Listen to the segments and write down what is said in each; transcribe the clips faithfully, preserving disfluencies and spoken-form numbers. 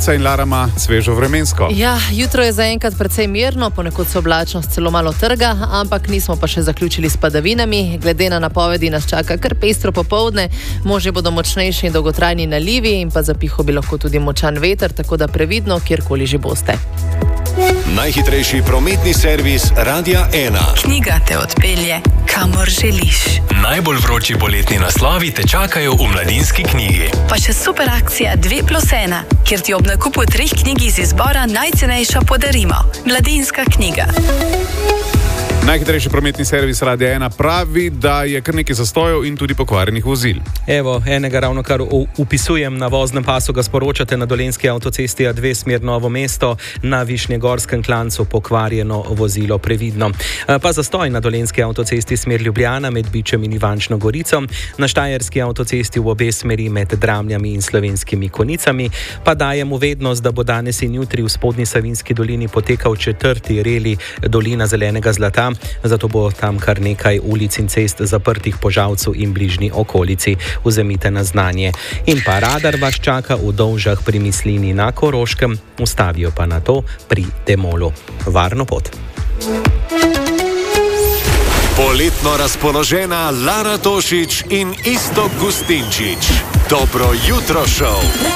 Štefica in Lara ima svežo vremensko. Ja, jutro je zaenkrat precej mirno, ponekod se oblačnost celo malo trga, ampak nismo pa še zaključili s padavinami. Glede na napovedi nas čaka kar pestro popoldne, možje bodo močnejši in dolgotrajni nalivi in pa zapihal bi lahko tudi močan veter, tako da previdno, kjerkoli že boste. Najhitrejši prometni servis Radia ena. Knjiga te odpelje, kamor želiš. Najbolj vroči poletni naslovi te čakajo v Mladinski knjigi. Pa še super akcija dve plus ena, kjer ti ob nakupu treh knjig iz izbora najcenejša podarimo. Mladinska knjiga. Najhitrejši prometni servis Radia ena pravi, da je kar nekaj zastojev in tudi pokvarjenih vozil. Evo, enega ravno kar upisujem na voznem pasu, ga sporočate na Dolenjski avtocesti A dve smer Novo mesto, na Višnjegorskem klancu pokvarjeno vozilo, previdno. Pa zastoj na Dolenjski avtocesti smer Ljubljana med Bičem in Ivančno Gorico, na Štajerski avtocesti v obe smeri med Dramljami in Slovenskimi Konicami, pa dajemo vednost, da bo danes in jutri v Spodnji Savinjski dolini potekal četrti reli Dolina zelenega zlata. Zato bo tam kar nekaj ulic in cest zaprtih po Žalcu in bližnji okolici. Vzemite na znanje. In pa radar vas čaka v Dolžah pri Mislini na Koroškem, ustavijo pa na to pri Demolu. Varno pot. Poletno razpoložena Lara Tošič in Iztok Gustinčič. Dobro jutro šov.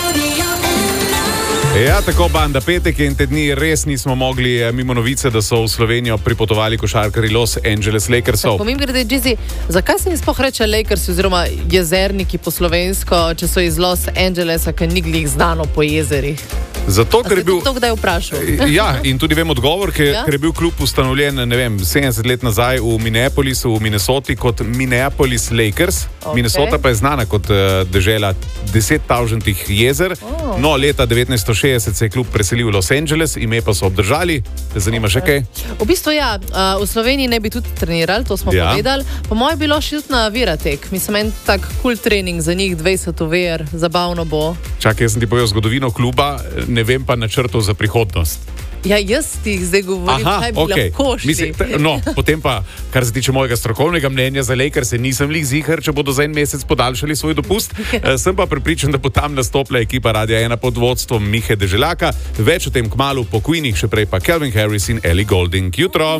Ja, tako banda petek in te dni res nismo mogli mimo novice, da so v Slovenijo pripotovali košarkarji Los Angeles Lakersov. Pomimgrede, Džizi, zakaj se jim sploh reče Lakers oziroma jezerniki po slovensko, če so iz Los Angelesa, ker ni glih znano po jezerih? Zato, ker je bil... to kdaj vprašal? Ja, in tudi vem odgovor, ker, ja? ker je bil klub ustanovljen, ne vem, sedemdeset let nazaj v Minneapolisu, v Minnesoti kot Minneapolis Lakers. Okay. Minnesota pa je znana kot uh, dežela deset tisoč jezer. Oh. No, leta devetnajststo šestdeset se je klub preselil v Los Angeles, ime pa so obdržali. Te zanima še kaj? V bistvu ja, uh, v Sloveniji ne bi tudi trenirali, to smo ja. povedali. Po mojem bilo še tudi na Viratek. Mislim, en tak cool trening za njih, dvajset over, zabavno bo. Čakaj, jaz sem ti povedal zgodovino kluba, ne vem pa načrtov za prihodnost. Ja, jaz ti zdaj govorim, Aha, kaj bi okay. lahko šli. Mislim, no, potem pa, kar se tiče mojega strokovnega mnenja za Lakers, nisem lih ziher, če bodo za en mesec podaljšali svoj dopust. Sem pa prepričan, da bo tam nastopila ekipa Radia ena pod vodstvom Mihe Deželjaka. Več o tem kmalu po Queenih, še prej pa Calvin Harris in Ellie Goulding. Jutro!